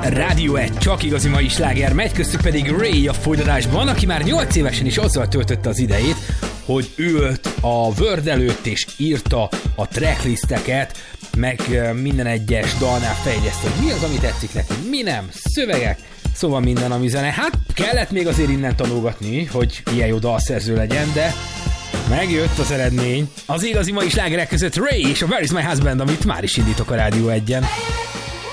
Rádió 1, csak igazi mai sláger, megy köztük pedig Ray a folytatásban, aki már 8 évesen is azzal töltötte az idejét, hogy ült a Word előtt és írta a tracklisteket, meg minden egyes dalnál fejlesztő, hogy mi az, ami tetszik neki, mi nem, szövegek, szóval minden, ami zene. Hát kellett még azért innen tanulgatni, hogy ilyen jó dalszerző legyen, de megjött az eredmény. Az igazi mai slágerek között Ray és a Where is my husband, amit már is indítok a Rádió 1-en.